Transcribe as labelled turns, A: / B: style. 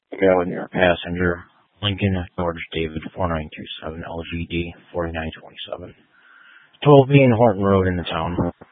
A: Go with your passenger, Lincoln George David 4927 LGD 4927. 12 Bean Horton Road in the town.